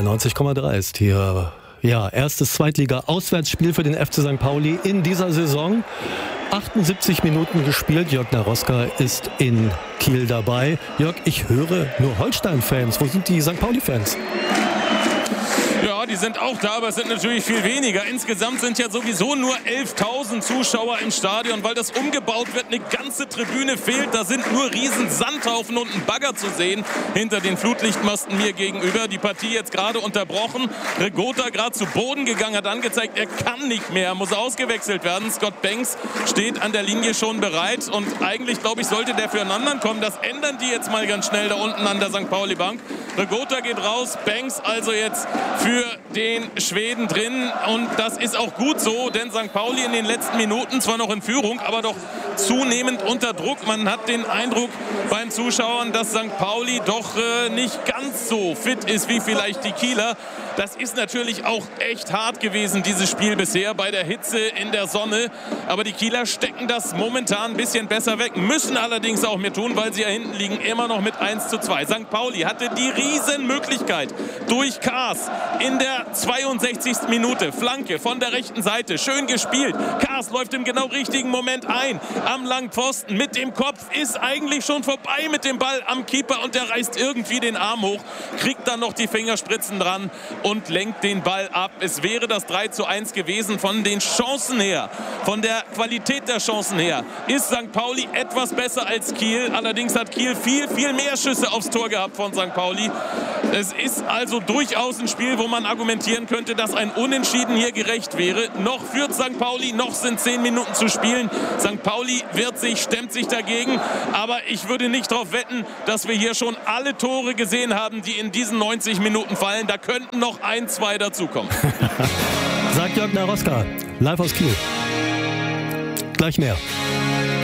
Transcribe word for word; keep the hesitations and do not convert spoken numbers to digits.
neunzig Komma drei ist hier. Ja, erstes Zweitliga-Auswärtsspiel für den F C Sankt Pauli in dieser Saison. achtundsiebzig Minuten gespielt. Jörg Naroska ist in Kiel dabei. Jörg, ich höre nur Holstein-Fans. Wo sind die Sankt Pauli-Fans? Ja, die sind auch da, aber es sind natürlich viel weniger. Insgesamt sind ja sowieso nur elftausend Zuschauer im Stadion, weil das umgebaut wird. Eine ganze Tribüne fehlt. Da sind nur riesen Sandhaufen und ein Bagger zu sehen hinter den Flutlichtmasten mir gegenüber. Die Partie jetzt gerade unterbrochen. Regota gerade zu Boden gegangen, hat angezeigt, er kann nicht mehr, muss ausgewechselt werden. Scott Banks steht an der Linie schon bereit und eigentlich, glaube ich, sollte der für einen anderen kommen. Das ändern die jetzt mal ganz schnell da unten an der Sankt Pauli-Bank. Regota geht raus, Banks also jetzt für den Schweden drin und das ist auch gut so, denn Sankt Pauli in den letzten Minuten zwar noch in Führung, aber doch zunehmend unter Druck. Man hat den Eindruck beim Zuschauern, dass Sankt Pauli doch äh, nicht ganz so fit ist wie vielleicht die Kieler. Das ist natürlich auch echt hart gewesen, dieses Spiel bisher bei der Hitze in der Sonne. Aber die Kieler stecken das momentan ein bisschen besser weg, müssen allerdings auch mehr tun, weil sie ja hinten liegen, immer noch mit eins zu zwei. Sankt Pauli hatte die Riesenmöglichkeit durch Kaas in der zweiundsechzigsten Minute. Flanke von der rechten Seite, schön gespielt. Kaas läuft im genau richtigen Moment ein. Am langen Pfosten mit dem Kopf, ist eigentlich schon vorbei mit dem Ball am Keeper und der reißt irgendwie den Arm hoch, kriegt dann noch die Fingerspritzen dran und lenkt den Ball ab. Es wäre das drei zu eins gewesen. Von den Chancen her, von der Qualität der Chancen her, ist Sankt Pauli etwas besser als Kiel. Allerdings hat Kiel viel, viel mehr Schüsse aufs Tor gehabt von Sankt Pauli. Es ist also durchaus ein Spiel, wo man argumentieren könnte, dass ein Unentschieden hier gerecht wäre. Noch führt Sankt Pauli, noch sind zehn Minuten zu spielen. Sankt Pauli wird sich, stemmt sich dagegen. Aber ich würde nicht darauf wetten, dass wir hier schon alle Tore gesehen haben, die in diesen neunzig Minuten fallen. Da könnten noch ein, zwei dazukommen. Sagt Jörg Naroska, live aus Kiel. Gleich mehr.